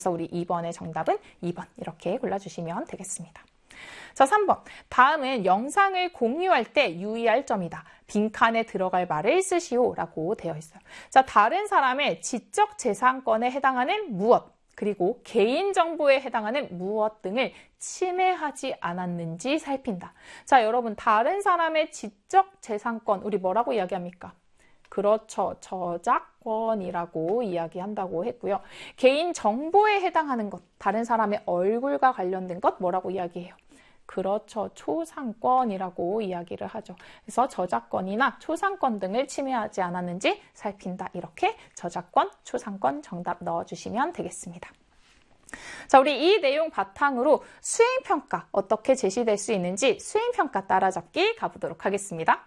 그래서 우리 2번의 정답은 2번 이렇게 골라주시면 되겠습니다. 자, 3번. 다음은 영상을 공유할 때 유의할 점이다. 빈칸에 들어갈 말을 쓰시오 라고 되어 있어요. 자, 다른 사람의 지적 재산권에 해당하는 무엇, 그리고 개인정보에 해당하는 무엇 등을 침해하지 않았는지 살핀다. 자, 여러분, 다른 사람의 지적 재산권, 우리 뭐라고 이야기합니까? 그렇죠. 저작권이라고 이야기한다고 했고요. 개인정보에 해당하는 것, 다른 사람의 얼굴과 관련된 것 뭐라고 이야기해요? 그렇죠. 초상권이라고 이야기를 하죠. 그래서 저작권이나 초상권 등을 침해하지 않았는지 살핀다. 이렇게 저작권, 초상권 정답 넣어주시면 되겠습니다. 자, 우리 이 내용 바탕으로 수행평가 어떻게 제시될 수 있는지 수행평가 따라잡기 가보도록 하겠습니다.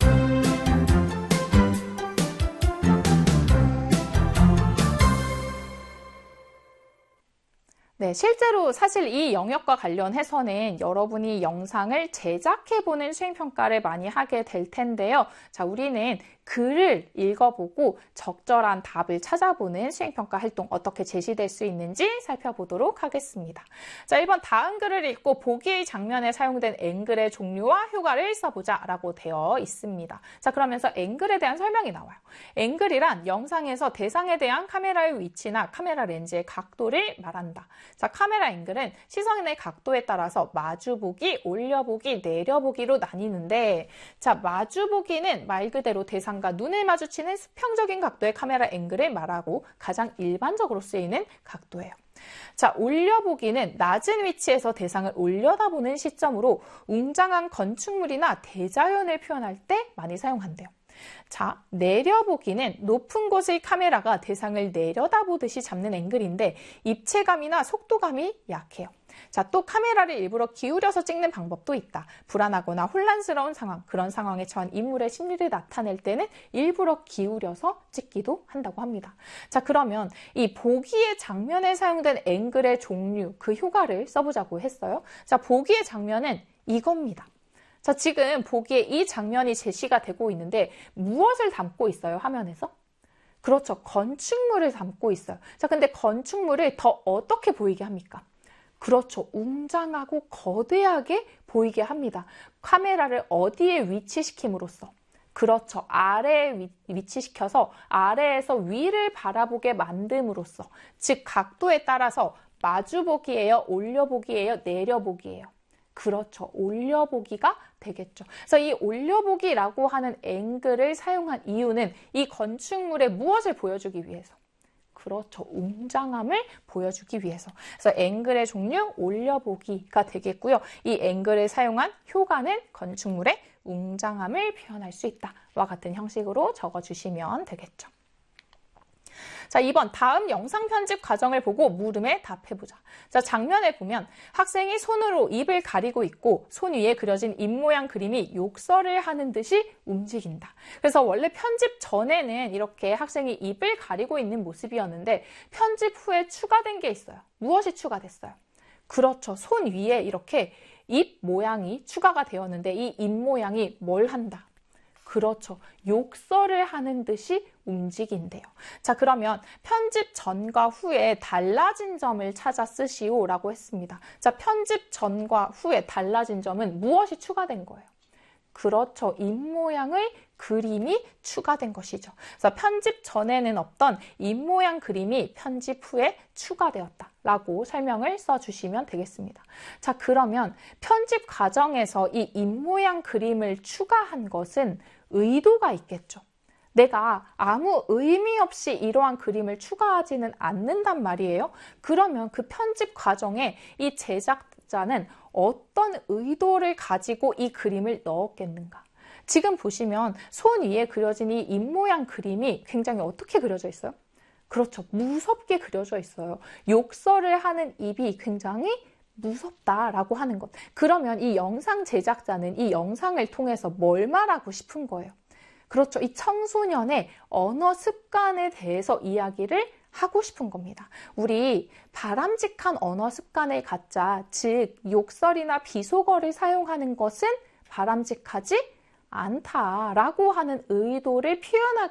네, 실제로 사실 이 영역과 관련해서는 여러분이 영상을 제작해보는 수행평가를 많이 하게 될 텐데요. 자, 우리는 글을 읽어보고 적절한 답을 찾아보는 수행평가 활동 어떻게 제시될 수 있는지 살펴보도록 하겠습니다. 자, 1번 다음 글을 읽고 보기의 장면에 사용된 앵글의 종류와 효과를 써보자 라고 되어 있습니다. 자, 그러면서 앵글에 대한 설명이 나와요. 앵글이란 영상에서 대상에 대한 카메라의 위치나 카메라 렌즈의 각도를 말한다. 자, 카메라 앵글은 시선의 각도에 따라서 마주보기, 올려보기, 내려보기로 나뉘는데, 자, 마주보기는 말 그대로 대상과 눈을 마주치는 수평적인 각도의 카메라 앵글을 말하고 가장 일반적으로 쓰이는 각도예요. 자, 올려보기는 낮은 위치에서 대상을 올려다보는 시점으로 웅장한 건축물이나 대자연을 표현할 때 많이 사용한대요. 자, 내려보기는 높은 곳의 카메라가 대상을 내려다보듯이 잡는 앵글인데 입체감이나 속도감이 약해요. 자, 또 카메라를 일부러 기울여서 찍는 방법도 있다. 불안하거나 혼란스러운 상황, 그런 상황에 처한 인물의 심리를 나타낼 때는 일부러 기울여서 찍기도 한다고 합니다. 자, 그러면 이 보기의 장면에 사용된 앵글의 종류, 그 효과를 써보자고 했어요. 자, 보기의 장면은 이겁니다. 자, 지금 보기에 이 장면이 제시가 되고 있는데 무엇을 담고 있어요, 화면에서? 그렇죠. 건축물을 담고 있어요. 자, 근데 건축물을 더 어떻게 보이게 합니까? 그렇죠. 웅장하고 거대하게 보이게 합니다. 카메라를 어디에 위치시킴으로써? 그렇죠. 아래에 위치시켜서 아래에서 위를 바라보게 만듦으로써. 즉, 각도에 따라서 마주보기예요, 올려보기예요, 내려보기예요. 그렇죠. 올려보기가 되겠죠. 그래서 이 올려보기라고 하는 앵글을 사용한 이유는 이 건축물의 무엇을 보여주기 위해서? 그렇죠. 웅장함을 보여주기 위해서. 그래서 앵글의 종류 올려보기가 되겠고요. 이 앵글을 사용한 효과는 건축물의 웅장함을 표현할 수 있다와 같은 형식으로 적어주시면 되겠죠. 자, 2번 다음 영상 편집 과정을 보고 물음에 답해보자. 자, 장면을 보면 학생이 손으로 입을 가리고 있고 손 위에 그려진 입 모양 그림이 욕설을 하는 듯이 움직인다. 그래서 원래 편집 전에는 이렇게 학생이 입을 가리고 있는 모습이었는데 편집 후에 추가된 게 있어요. 무엇이 추가됐어요? 그렇죠. 손 위에 이렇게 입 모양이 추가가 되었는데 이 입 모양이 뭘 한다? 그렇죠. 욕설을 하는 듯이 움직인대요. 자, 그러면 편집 전과 후에 달라진 점을 찾아 쓰시오 라고 했습니다. 자, 편집 전과 후에 달라진 점은 무엇이 추가된 거예요? 그렇죠. 입 모양의 그림이 추가된 것이죠. 그래서 편집 전에는 없던 입 모양 그림이 편집 후에 추가되었다라고 설명을 써주시면 되겠습니다. 자, 그러면 편집 과정에서 이 입 모양 그림을 추가한 것은 의도가 있겠죠. 내가 아무 의미 없이 이러한 그림을 추가하지는 않는단 말이에요. 그러면 그 편집 과정에 이 제작자는 어떤 의도를 가지고 이 그림을 넣었겠는가? 지금 보시면 손 위에 그려진 이 입 모양 그림이 굉장히 어떻게 그려져 있어요? 그렇죠. 무섭게 그려져 있어요. 욕설을 하는 입이 굉장히 무섭다라고 하는 것. 그러면 이 영상 제작자는 이 영상을 통해서 뭘 말하고 싶은 거예요? 그렇죠. 이 청소년의 언어 습관에 대해서 이야기를 하고 싶은 겁니다. 우리 바람직한 언어 습관을 갖자, 즉 욕설이나 비속어를 사용하는 것은 바람직하지 않다라고 하는 의도를 표현하기